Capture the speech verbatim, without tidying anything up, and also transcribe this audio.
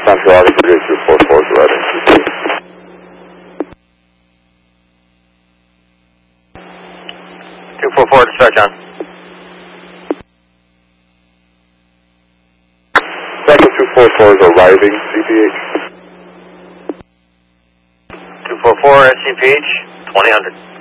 Central August for J two four four is arriving. two four four, dispatch on. Central two four four is arriving, C P H. two four four, S C P H, twenty hundred.